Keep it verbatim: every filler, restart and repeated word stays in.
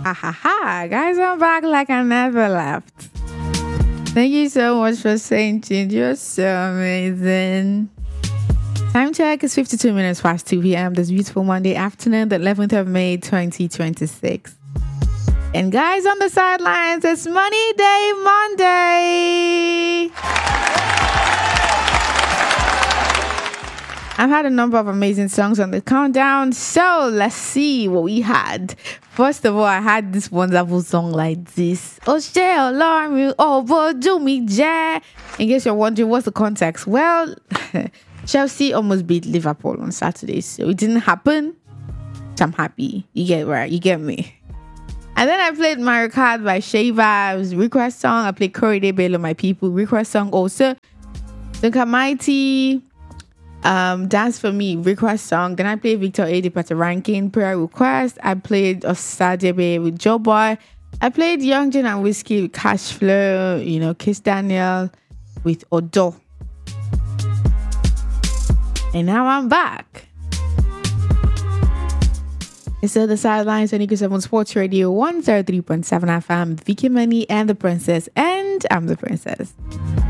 Ha ha ha, guys, I'm back like I never left. Thank you so much for saying, Ginger. You're so amazing. Time check is fifty-two minutes past two p.m. this beautiful Monday afternoon, the eleventh of May, twenty twenty-six. And guys on the sidelines, it's Money Day Monday. I've had a number of amazing songs on the countdown, so let's see what we had. First of all, I had this wonderful song like this. Oh, share alarm you, oh, but do me, Jay. In case you're wondering, what's the context? Well, Chelsea almost beat Liverpool on Saturday, so it didn't happen. So I'm happy. You get right, you get me. And then I played Mario Kart by Shava. It was a request song. I played Korede Bello, My People, request song also. The Mighty. Um, Dance for Me, request song. Then I played Victor Adipata Rankin, prayer request. I played Osadebe with Joe Boy. I played Young Gin and Whiskey with Cash Flow, you know, Kiss Daniel with Odo. And now I'm back. It's at the sidelines on Eagle seven Sports Radio one oh three point seven F M, Vicky Money and the Princess, and I'm the Princess.